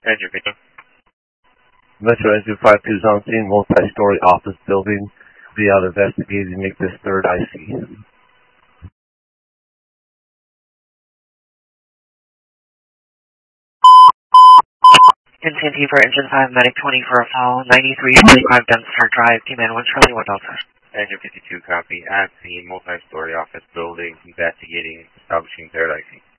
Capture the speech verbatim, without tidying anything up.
Engine fifty. Metro Engine five two is on scene, multi-story office building. Be out investigating, make this third I C. N T N T for Engine five, Medic twenty for a fall, ninety-three forty-five Dumpster Drive, Command one Charlie, one Delta. Engine fifty-two, copy. At scene, multi-story office building, investigating, establishing third I C.